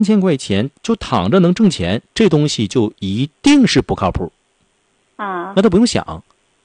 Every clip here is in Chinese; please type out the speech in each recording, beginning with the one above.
3000块钱就躺着能挣钱，这东西就一定是不靠谱。那都不用想，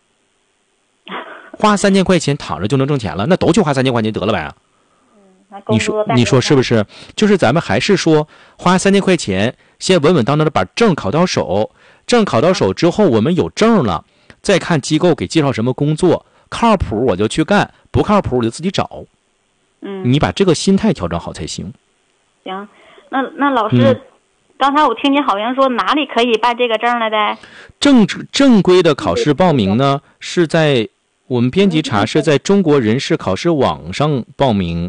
花3000块钱躺着就能挣钱了，那都去花3000块钱得了呗。你说是不是？就是咱们还是说花3000块钱，先稳稳当当的把证考到手，证考到手之后，我们有证了，再看机构给介绍什么工作，靠谱我就去干，不靠谱我就自己找。你把这个心态调整好才行。 行，那老师，刚才我听见好像说哪里可以办这个证来的？ 正规的考试报名呢，是在我们编辑查是在中国人事考试网上报名。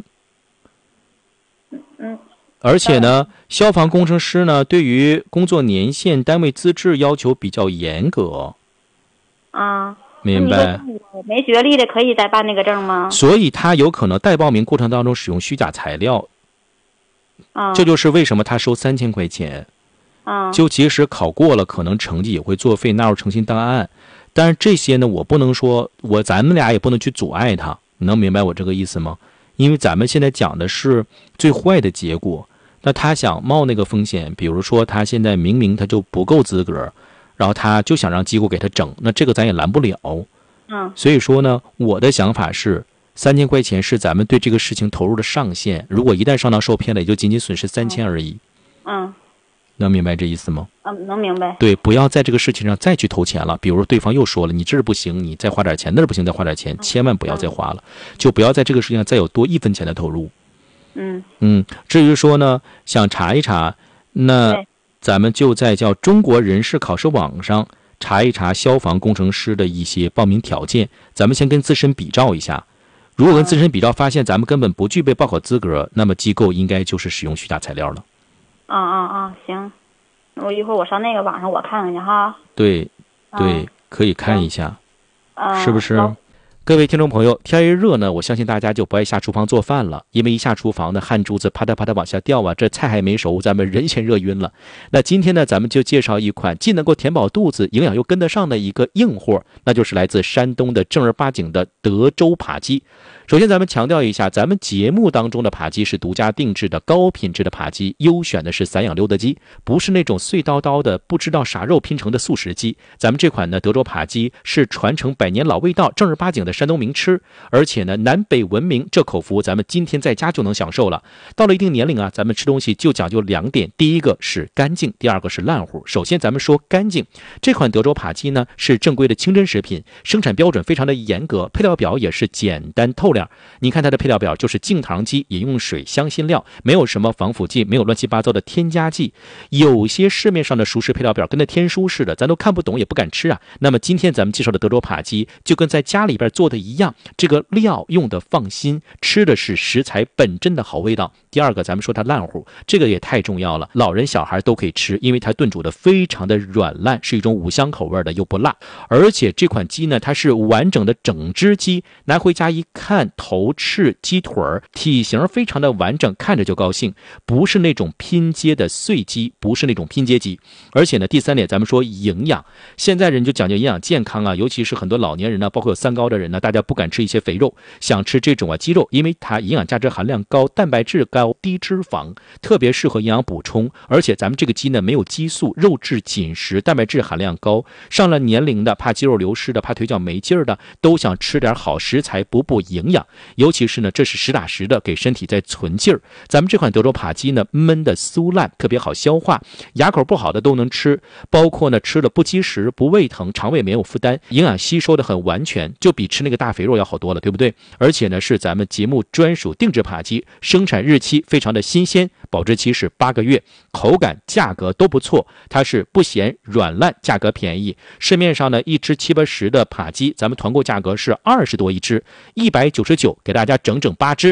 而且呢，消防工程师呢，对于工作年限、单位资质要求比较严格。明白。 没学历的可以再办那个证吗？ 所以他有可能在报名过程当中使用虚假材料。这就是为什么他收3000块钱。就即使考过了，可能成绩也会作废，纳入诚信档案。但是这些呢，我不能说，咱们俩也不能去阻碍他。你能明白我这个意思吗？因为咱们现在讲的是最坏的结果，那他想冒那个风险，比如说他现在明明他就不够资格，然后他就想让机构给他整，那这个咱也拦不了。所以说呢，我的想法是3000块钱是咱们对这个事情投入的上限，如果一旦上当受骗了，也就仅仅损失3000而已。能明白这意思吗？ 能明白。 对，不要在这个事情上再去投钱了。比如说对方又说了，你这儿不行，你再花点钱，那儿不行，再花点钱，千万不要再花了，就不要在这个事情上再有多1分钱的投入。至于说呢，想查一查，那咱们就在叫中国人事考试网上查一查消防工程师的一些报名条件，咱们先跟自身比照一下。如果跟自身比照发现咱们根本不具备报考资格，那么机构应该就是使用虚假材料了。 行，一会儿我上那个网上我看看去哈。 对，可以看一下，是不是？各位听众朋友，天一热呢，我相信大家就不爱下厨房做饭了，因为一下厨房呢，汗珠子啪嗒啪嗒往下掉啊，这菜还没熟，咱们人先热晕了。那今天呢，咱们就介绍一款既能够填饱肚子，营养又跟得上的一个硬货，那就是来自山东的正儿八经的德州扒鸡。首先咱们强调一下，咱们节目当中的扒鸡是独家定制的高品质的扒鸡，优选的是散养溜达鸡，不是那种碎叨叨的不知道啥肉拼成的速食鸡。咱们这款呢德州扒鸡是传承100年老味道，正儿八经的山东名吃，而且呢南北闻名，这口福咱们今天在家就能享受了。到了一定年龄啊，咱们吃东西就讲究2点，第一个是干净，第二个是烂乎。首先咱们说干净，这款德州扒鸡呢是正规的清真食品，生产标准非常的严格，配料表也是简单透亮。你看它的配料表就是净糖鸡、饮用水、香辛料，没有什么防腐剂，没有乱七八糟的添加剂。有些市面上的熟食配料表跟那天书似的，咱都看不懂也不敢吃啊。那么今天咱们介绍的德州扒鸡就跟在家里边做的一样，这个料用的放心，吃的是食材本真的好味道。第二个咱们说它烂乎，这个也太重要了，老人小孩都可以吃，因为它炖煮的非常的软烂，是一种五香口味的，又不辣。而且这款鸡呢，它是完整的整只鸡，拿回家一看，头翅鸡腿体型非常的完整，看着就高兴，不是那种拼接的碎鸡，不是那种拼接鸡。而且呢，第三点咱们说营养，现在人就讲究营养健康啊，尤其是很多老年人呢，包括有三高的人呢，大家不敢吃一些肥肉，想吃这种鸡肉，因为它营养价值含量高，蛋白质高，低脂肪，特别适合营养补充。而且咱们这个鸡呢没有激素，肉质紧实，蛋白质含量高，上了年龄的怕肌肉流失的，怕腿脚没劲儿的，都想吃点好食材补营养。尤其是呢，这是实打实的给身体在存劲儿。咱们这款德州扒鸡呢，焖的酥烂，特别好消化，牙口不好的都能吃，包括呢吃了不积食、不胃疼，肠胃没有负担，营养吸收的很完全，就比吃那个大肥肉要好多了，对不对？而且呢，是咱们节目专属定制扒鸡，生产日期非常的新鲜，保质期是8个月，口感、价格都不错，它是不咸软烂，价格便宜。市面上呢，一只70-80的扒鸡，咱们团购价格是20多一只，199给大家整整8只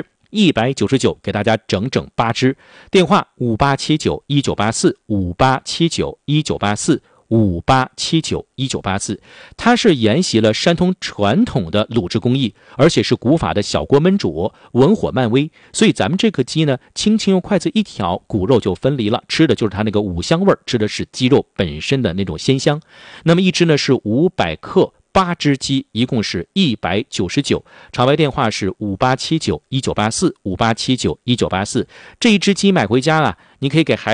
，199给大家整整8只。电话5879-1984，5879-1984，5879-1984。它是沿袭了山东传统的卤制工艺，而且是古法的小锅焖煮，文火慢煨，所以咱们这个鸡呢，轻轻用筷子一挑，骨肉就分离了，吃的就是它那个五香味，吃的是鸡肉本身的那种鲜香。那么一只呢是500克 8只鸡，一共是199，场外电话是58791984，58791984。这一只鸡买回家啊，你可以给孩子